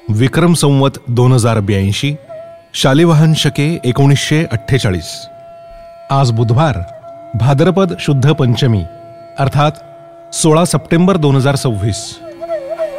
विक्रम संवत 2082, शालिवाहन शके 1948. आज बुधवार, भाद्रपद शुद्ध पंचमी अर्थात 16 सप्टेंबर 2026.